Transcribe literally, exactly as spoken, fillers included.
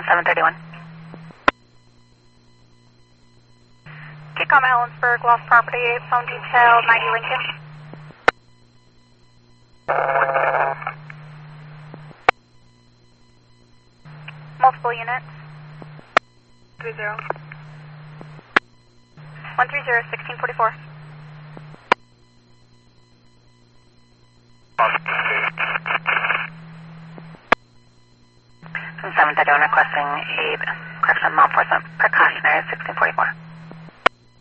seven thirty-one. Kickoff Ellensburg, lost property, phone detail, ninety Lincoln. Multiple units. Three zero. One three zero, sixteen forty four. seven thirty-one requesting aid, correction, law enforcement precautionary, sixteen forty-four.